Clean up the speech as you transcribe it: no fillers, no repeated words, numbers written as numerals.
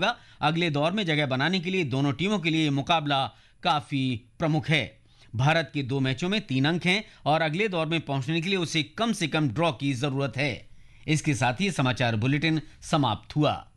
होगा। अगले दौर में जगह बनाने के लिए दोनों टीमों के लिए मुकाबला काफी प्रमुख है। भारत के 2 मैचों में 3 अंक हैं और अगले दौर में पहुंचने के लिए उसे कम से कम ड्रॉ की जरूरत है। इसके साथ ही समाचार बुलेटिन समाप्त हुआ।